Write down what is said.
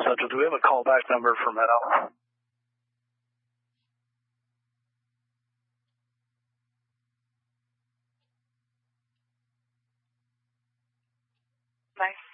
Central. Do we have a callback number for Meadow? Nice.